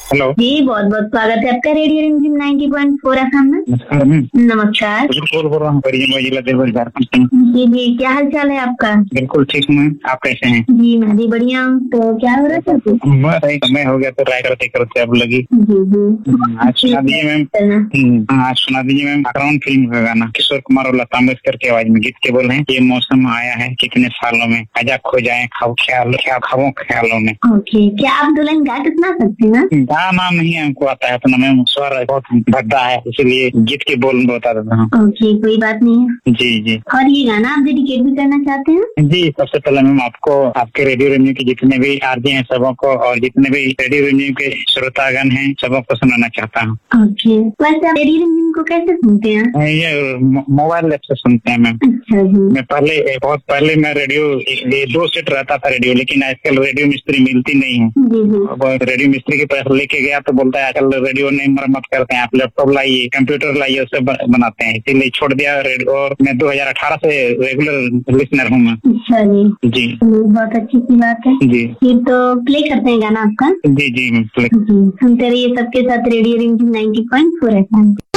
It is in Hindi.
हेलो जी, बहुत बहुत स्वागत है आपका रेडियो रिमझिम 90.4 FM में। नमस्कार मैम। नमस्कार। बिल्कुल बोल रहा हूँ परिजन जिला देवघर झारखंड से। जी जी, क्या हाल चाल है आपका? बिल्कुल ठीक हूँ मैम, आप कैसे हैं? जी मैं भी बढ़िया हूँ। तो क्या हो रहा था? बस एक समय हो गया तो ट्राई करते करते अब लगी। जी जी, आज सुना दीजिए मैम। आज सुना दीजिए मैम अकराउन फिल्म का गाना, किशोर कुमार और लता मंगेशकर की आवाज में। गीत के बोल रहे हैं, ये मौसम आया है कितने सालों में, आजा खो जाए ख्यालों में। ओके, क्या आप दुल्हन गा के सुना सकते हैं? गाना नहीं हमको आता है अपना मैम, स्वर बहुत भद्दा है, इसलिए गीत के बोल में बता देता हूँ। ओके, कोई बात नहीं है। जी जी। और ये गाना आप डेडिकेट भी करना चाहते हैं? जी, सबसे पहले मैम आपको, आपके रेडियो रिमझिम के जितने भी आरजे हैं सबों को, और जितने भी रेडियो रिमझिम के श्रोतागण हैं सबों को सुनाना चाहता हूँ। ओके, वैसे आप रेडियो रिमझिम को कैसे सुनते हैं? ये मोबाइल ऐप से सुनते हैं मैम। अच्छा जी। मैं बहुत पहले मैं रेडियो, ये 2 सेट रहता था रेडियो, लेकिन आजकल रेडियो मिस्त्री मिलती नहीं है। जी जी। अब रेडियो मिस्त्री के पास लेके गया तो बोलता है आजकल रेडियो नहीं मरम्मत करते हैं, आप लैपटॉप लाइए, कंप्यूटर लाइए, उससे बनाते हैं, इसीलिए छोड़ दिया रेडियो। और मैं 2018 से रेगुलर लिसनर हूँ मैं। अच्छा जी। जी, बहुत अच्छी सी बात है। जी फिर तो प्ले करते हैं गाना आपका। जी जी। जी, सुनते रहिए सबके साथ रेडियो रिमझिम 90.4 FM।